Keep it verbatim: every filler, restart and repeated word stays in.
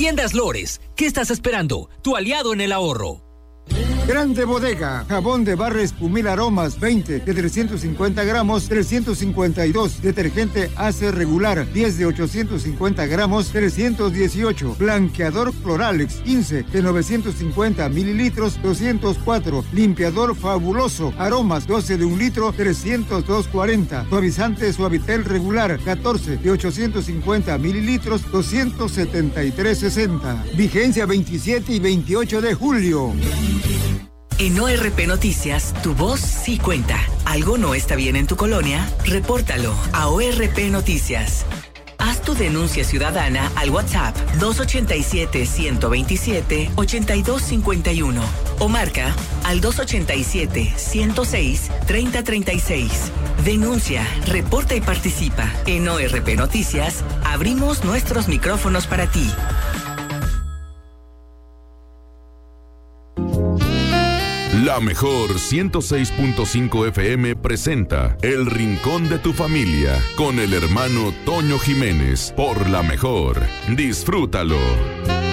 Tiendas Lores, ¿qué estás esperando? Tu aliado en el ahorro. Grande Bodega, jabón de barra Espumil Aromas veinte de trescientos cincuenta gramos, trescientos cincuenta y dos. Detergente Ace regular diez de ochocientos cincuenta gramos, trescientos dieciocho. Blanqueador Cloralex quince de novecientos cincuenta mililitros, doscientos cuatro. Limpiador Fabuloso Aromas doce de un litro, trescientos dos cuarenta. Suavizante Suavitel regular catorce de ochocientos cincuenta mililitros, doscientos setenta y tres sesenta. Vigencia veintisiete y veintiocho de julio. En O R P Noticias, tu voz sí cuenta. ¿Algo no está bien en tu colonia? Repórtalo a O R P Noticias. Haz tu denuncia ciudadana al WhatsApp dos ocho siete, uno dos siete, ocho dos cinco uno o marca al dos ocho siete, uno cero seis, tres cero tres seis. Denuncia, reporta y participa. En O R P Noticias, abrimos nuestros micrófonos para ti. La mejor ciento seis punto cinco F M presenta El Rincón de tu Familia con el hermano Toño Jiménez por La Mejor. Disfrútalo.